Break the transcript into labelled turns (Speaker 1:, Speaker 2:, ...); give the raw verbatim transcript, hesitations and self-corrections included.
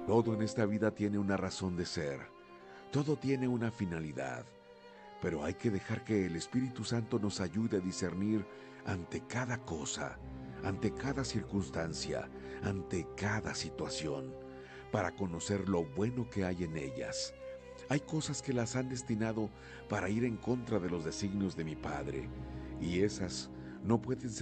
Speaker 1: Todo en esta vida tiene una razón de ser. Todo tiene una finalidad. Pero hay que dejar que el Espíritu Santo nos ayude a discernir ante cada cosa, ante cada circunstancia, ante cada situación, para conocer lo bueno que hay en ellas. Hay cosas que las han destinado para ir en contra de los designios de mi Padre, y esas no pueden ser